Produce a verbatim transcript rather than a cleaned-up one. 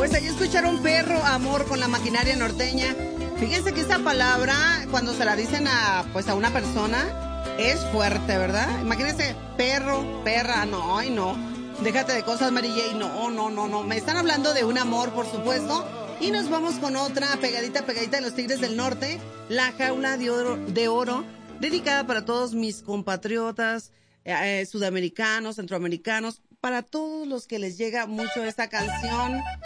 Pues ahí escucharon Perro Amor con la Maquinaria Norteña. Fíjense que esta palabra, cuando se la dicen a, pues a una persona, es fuerte, ¿verdad? Imagínense, perro, perra, no, ay no. Déjate de cosas, Mary J, no, no, no, no. Me están hablando de un amor, por supuesto. Y nos vamos con otra pegadita, pegadita de los Tigres del Norte. La Jaula de Oro, de oro dedicada para todos mis compatriotas, eh, sudamericanos, centroamericanos, para todos los que les llega mucho esta canción.